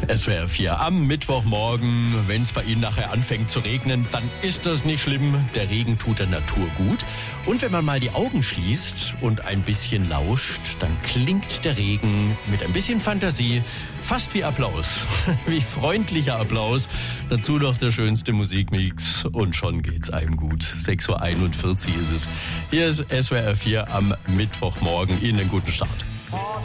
SWR 4 am Mittwochmorgen. Wenn es bei Ihnen nachher anfängt zu regnen, dann ist das nicht schlimm. Der Regen tut der Natur gut. Und wenn man mal die Augen schließt und ein bisschen lauscht, dann klingt der Regen mit ein bisschen Fantasie fast wie Applaus. Wie freundlicher Applaus. Dazu noch der schönste Musikmix und schon geht's einem gut. 6:41 Uhr ist es. Hier ist SWR 4 am Mittwochmorgen. Ihnen einen guten Start.